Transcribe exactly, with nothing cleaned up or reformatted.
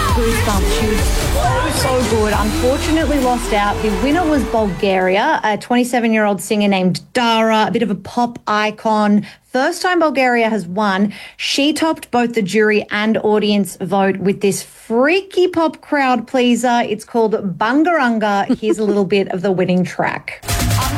Goosebumps. She was so, so good. Unfortunately lost out. The winner was Bulgaria, a twenty-seven-year-old singer named Dara, a bit of a pop icon. First time Bulgaria has won. She topped both the jury and audience vote with this freaky pop crowd pleaser. It's called Bungarunga. Here's a little bit of the winning track.